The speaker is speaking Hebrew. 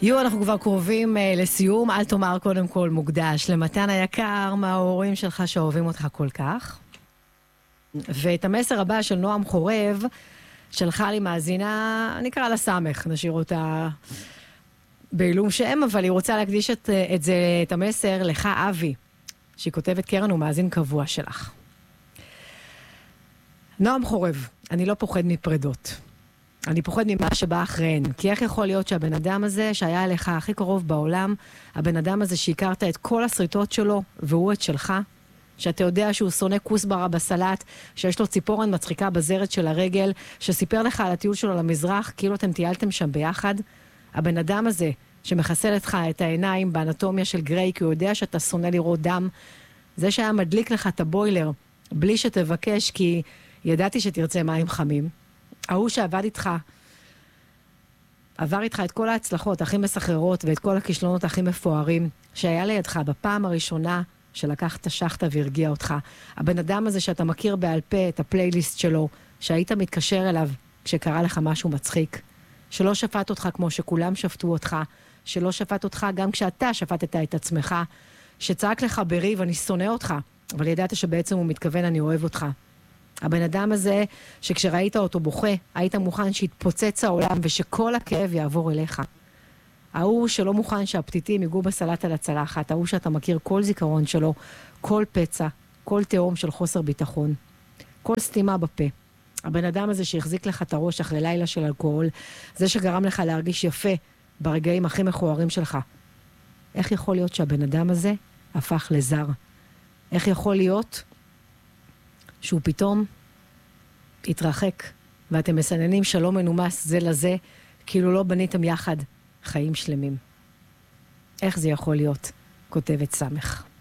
אנחנו כבר קרובים לסיום. אל תאמר קודם כל מוקדש למתן היקר מההורים שלך שאוהבים אותך כל כך. ואת המסר הבא של נועם חורב שלחה לי מאזינה, נקרא לה סמך, נשאיר אותה בעילום שם, אבל היא רוצה להקדיש את המסר לך אבי, שהיא כותבת קרן ומאזין קבוע שלך. נועם חורב, אני לא פוחד מפרדות. אני פוחד ממה שבא אחריהן. כי איך יכול להיות שהבן אדם הזה, שהיה אליך הכי קרוב בעולם, הבן אדם הזה שהכרת את כל הסריטות שלו, והוא את שלך, שאתה יודע שהוא שונא כוסברה בסלט, שיש לו ציפורן מצחיקה בזרת של הרגל, שסיפר לך על הטיול שלו למזרח, כאילו אתם טיילתם שם ביחד. הבן אדם הזה שמחסל לך את העיניים באנטומיה של גריי, כי הוא יודע שאתה שונא לראות דם. זה שהיה מדליק לך את הבוילר, בלי שתבקש, כי ידעתי שתרצה מים חמים. ההוא שעבד איתך, עבר איתך את כל ההצלחות הכי מסחררות, ואת כל הכישלונות הכי מפוארים, שהיה לידך בפעם הראשונה, שלקחת שחטה והרגיע אותך. הבן אדם הזה שאתה מכיר בעל פה את הפלייליסט שלו, שהיית מתקשר אליו כשקרה לך משהו מצחיק, שלא שפט אותך כמו שכולם שפטו אותך, שלא שפט אותך גם כשאתה שפטת את עצמך, שצעק לך בריב אני שונא אותך, אבל ידעת שבעצם הוא מתכוון אני אוהב אותך. הבן אדם הזה שכשראית אותו בוכה, היית מוכן שיתפוצץ העולם ושכל הכאב יעבור אליך. ההוא שלא מוכן שהפתיתים ייגעו בסלט על הצלחת, ההוא שאתה מכיר כל זיכרון שלו, כל פצע, כל תהום של חוסר ביטחון, כל סתימה בפה. הבן אדם הזה שהחזיק לך את הראש אחרי לילה של אלכוהול, זה שגרם לך להרגיש יפה ברגעים הכי מכוערים שלך. איך יכול להיות שהבן אדם הזה הפך לזר? איך יכול להיות שהוא פתאום התרחק, ואתם מסננים שלום מנומס זה לזה, כאילו לא בניתם יחד חיים שלמים? איך זה יכול להיות? כותבת סמך.